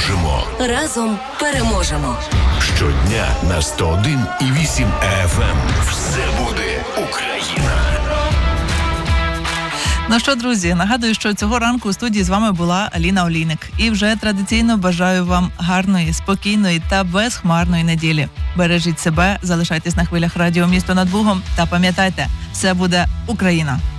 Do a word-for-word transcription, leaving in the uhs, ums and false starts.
переможемо. Разом переможемо. Щодня на сто один і вісім еф ем. Все буде Україна. Ну що, друзі, нагадую, що цього ранку у студії з вами була Аліна Олійник. І вже традиційно бажаю вам гарної, спокійної та безхмарної неділі. Бережіть себе, залишайтесь на хвилях радіо «Місто над Бугом» та пам'ятайте, все буде Україна.